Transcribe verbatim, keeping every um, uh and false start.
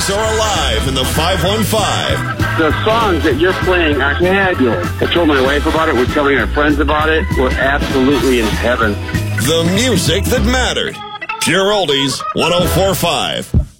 Oldies are alive in the five one five. The songs that you're playing are fabulous. I told my wife about it. We're telling our friends about it. We're absolutely in heaven. The music that mattered. Pure Oldies, one oh four point five.